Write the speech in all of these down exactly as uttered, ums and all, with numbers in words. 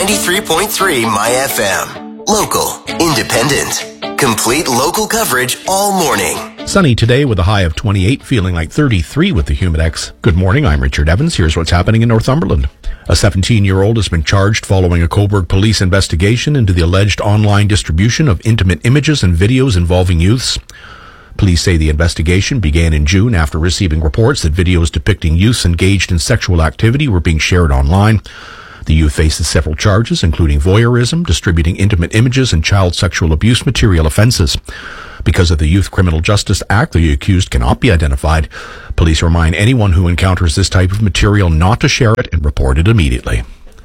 ninety-three point three My F M. Local, independent, complete local coverage all morning. Sunny today with a high of twenty-eight, feeling like thirty-three with the Humidex. Good morning, I'm Richard Evans. Here's what's happening in Northumberland. A seventeen-year-old has been charged following a Cobourg police investigation into the alleged online distribution of intimate images and videos involving youths. Police say the investigation began in June after receiving reports that videos depicting youths engaged in sexual activity were being shared online. The youth faces several charges, including voyeurism, distributing intimate images, and child sexual abuse material offences. Because of the Youth Criminal Justice Act, the accused cannot be identified. Police remind anyone who encounters this type of material not to share it and report it immediately.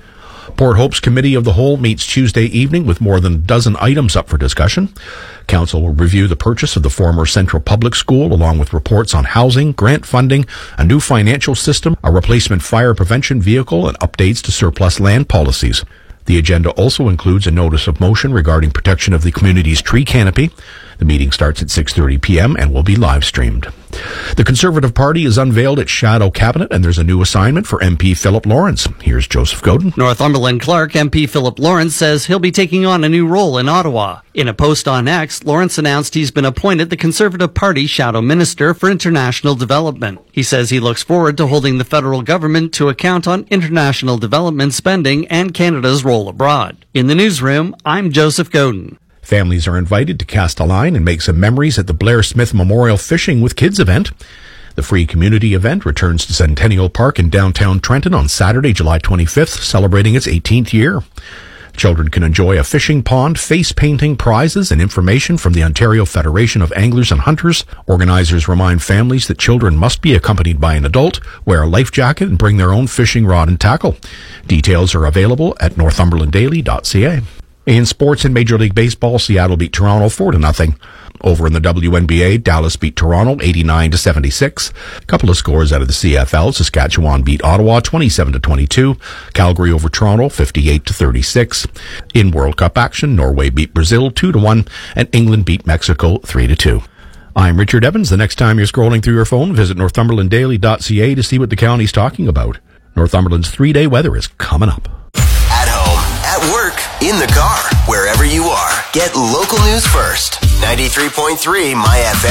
Port Hope's Committee of the Whole meets Tuesday evening with more than a dozen items up for discussion. Council will review the purchase of the former Central Public School, along with reports on housing, grant funding, a new financial system, a replacement fire prevention vehicle, and updates to surplus land policies. The agenda also includes a notice of motion regarding protection of the community's tree canopy. The meeting starts at six thirty p.m. and will be live streamed. The Conservative Party is unveiled its shadow cabinet, and there's a new assignment for M P Philip Lawrence. Here's Joseph Godin. Northumberland Clark M P Philip Lawrence says he'll be taking on a new role in Ottawa. In a post on X, Lawrence announced he's been appointed the Conservative Party Shadow Minister for International Development. He says he looks forward to holding the federal government to account on international development spending and Canada's role abroad. In the newsroom, I'm Joseph Godin. Families are invited to cast a line and make some memories at the Blair Smith Memorial Fishing with Kids event. The free community event returns to Centennial Park in downtown Trenton on Saturday, July twenty-fifth, celebrating its eighteenth year. Children can enjoy a fishing pond, face painting, prizes, and information from the Ontario Federation of Anglers and Hunters. Organizers remind families that children must be accompanied by an adult, wear a life jacket, and bring their own fishing rod and tackle. Details are available at northumberland daily dot c a. In sports in Major League Baseball, Seattle beat Toronto four to nothing. Over in the W N B A, Dallas beat Toronto eighty-nine to seventy-six. A couple of scores out of the C F L. Saskatchewan beat Ottawa twenty-seven to twenty-two. Calgary over Toronto fifty-eight to thirty-six. In World Cup action, Norway beat Brazil two to one, and England beat Mexico three to two. I'm Richard Evans. The next time you're scrolling through your phone, visit northumberland daily dot c a to see what the county's talking about. Northumberland's three-day weather is coming up. At home, at work, in the car, wherever you are, get local news first. ninety-three point three My F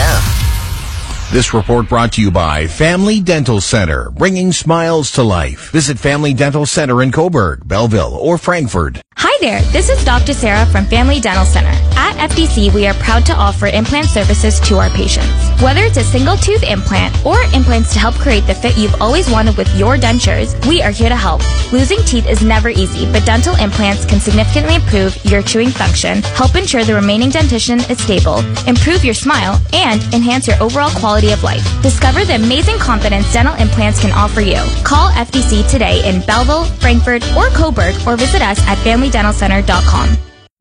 M. This report brought to you by Family Dental Center, bringing smiles to life. Visit Family Dental Center in Cobourg, Belleville, or Frankfurt. Hi there, this is Doctor Sarah from Family Dental Center. At F D C, we are proud to offer implant services to our patients. Whether it's a single tooth implant or implants to help create the fit you've always wanted with your dentures, we are here to help. Losing teeth is never easy, but dental implants can significantly improve your chewing function, help ensure the remaining dentition is stable, improve your smile, and enhance your overall quality of life. Discover the amazing confidence dental implants can offer you. Call F D C today in Belleville, Frankfurt, or Cobourg, or visit us at family dental center dot com.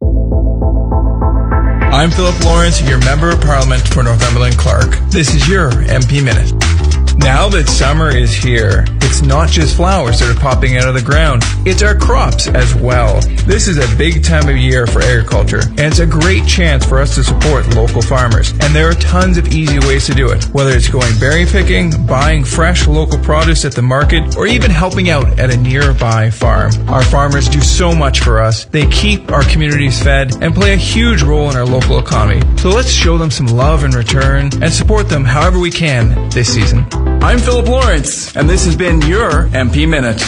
I'm Philip Lawrence, your Member of Parliament for Northumberland Clark. This is your M P Minute. Now that summer is here, it's not just flowers that are popping out of the ground, it's our crops as well. This is a big time of year for agriculture, and it's a great chance for us to support local farmers. And there are tons of easy ways to do it, whether it's going berry picking, buying fresh local produce at the market, or even helping out at a nearby farm. Our farmers do so much for us. They keep our communities fed and play a huge role in our local economy. So let's show them some love in return and support them however we can this season. I'm Philip Lawrence, and this has been your M P Minute.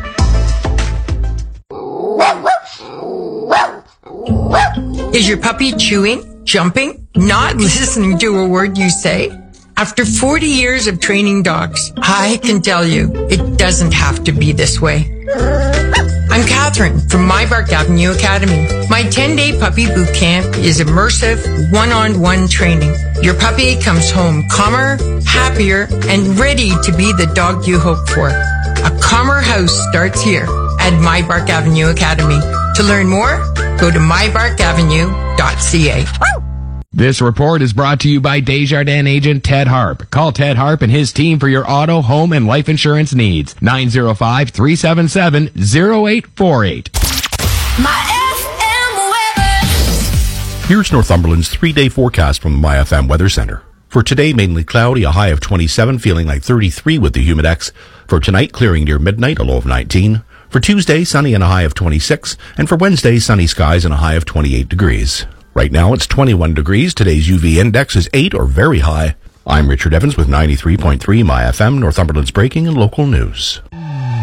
Is your puppy chewing, jumping, not listening to a word you say? After forty years of training dogs, I can tell you, it doesn't have to be this way. I'm Catherine from Mybark Avenue Academy. My ten-day puppy boot camp is immersive, one-on-one training. Your puppy comes home calmer, happier, and ready to be the dog you hope for. A calmer house starts here at Mybark Avenue Academy. To learn more, go to my bark avenue dot c a. This report is brought to you by Desjardins agent Ted Harp. Call Ted Harp and his team for your auto, home, and life insurance needs. nine zero five, three seven seven, zero eight four eight. My F M weather. Here's Northumberland's three-day forecast from the My F M Weather Center. For today, mainly cloudy, a high of twenty-seven, feeling like thirty-three with the Humidex. For tonight, clearing near midnight, a low of nineteen. For Tuesday, sunny and a high of twenty-six, and for Wednesday, sunny skies and a high of twenty-eight degrees. Right now, it's twenty-one degrees. Today's U V index is eight or very high. I'm Richard Evans with ninety-three point three My F M, Northumberland's breaking and local news.